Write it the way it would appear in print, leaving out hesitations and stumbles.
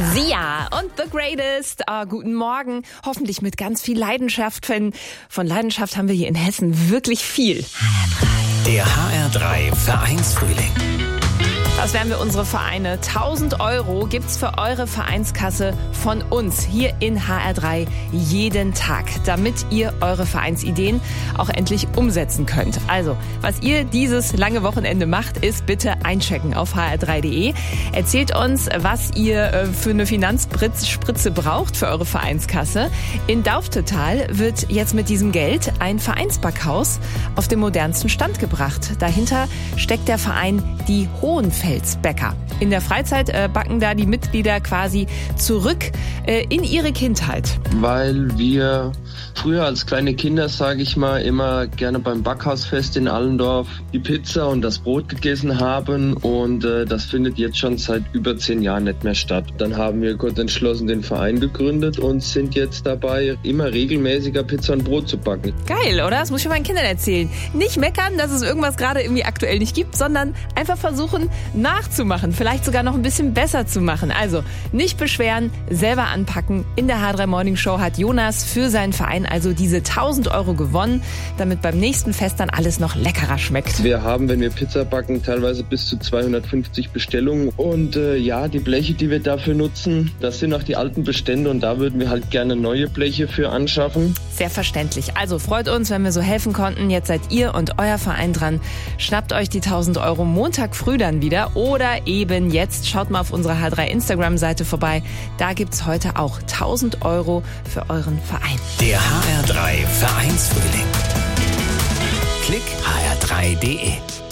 Sia und The Greatest. Guten Morgen. Hoffentlich mit ganz viel Leidenschaft. Von Leidenschaft haben wir hier in Hessen wirklich viel. Der HR3 Vereinsfrühling. Das wären wir unsere Vereine. 1.000 € gibt's für eure Vereinskasse von uns hier in HR3 jeden Tag, damit ihr eure Vereinsideen auch endlich umsetzen könnt. Also, was ihr dieses lange Wochenende macht, ist bitte einchecken auf hr3.de. Erzählt uns, was ihr für eine Finanzspritze braucht für eure Vereinskasse. In Dauftetal wird jetzt mit diesem Geld ein Vereinsbackhaus auf den modernsten Stand gebracht. Dahinter steckt der Verein Die Hohenfelsbäcker. In der Freizeit backen da die Mitglieder quasi zurück in ihre Kindheit. Weil wir früher als kleine Kinder, sage ich mal, immer gerne beim Backhausfest in Allendorf die Pizza und das Brot gegessen haben und das findet jetzt schon seit über 10 Jahren nicht mehr statt. Dann haben wir kurz entschlossen den Verein gegründet und sind jetzt dabei, immer regelmäßiger Pizza und Brot zu backen. Geil, oder? Das muss ich meinen Kindern erzählen. Nicht meckern, dass es irgendwas gerade irgendwie aktuell nicht gibt, sondern einfach versuchen nachzumachen, vielleicht sogar noch ein bisschen besser zu machen. Also nicht beschweren, selber anpacken. In der HR3 Morning Show hat Jonas für seinen Verein also diese 1.000 € gewonnen, damit beim nächsten Fest dann alles noch leckerer schmeckt. Wir haben, wenn wir Pizza backen, teilweise bis zu 250 Bestellungen und die Bleche, die wir dafür nutzen, das sind auch die alten Bestände und da würden wir halt gerne neue Bleche für anschaffen. Sehr verständlich. Also freut uns, wenn wir so helfen konnten. Jetzt seid ihr und euer Verein dran. Schnappt euch die 1.000 € Montag früh dann wieder oder eben jetzt. Schaut mal auf unserer HR3 Instagram-Seite vorbei. Da gibt's heute auch 1.000 € für euren Verein. Der HR3 Vereinsfrühling. Klick hr3.de.